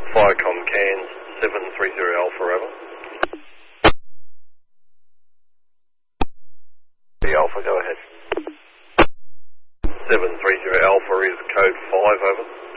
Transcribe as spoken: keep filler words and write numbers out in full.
Firecom Cairns, seven three zero Alpha, over. The Alpha, go ahead. seven three zero Alpha is code five, over.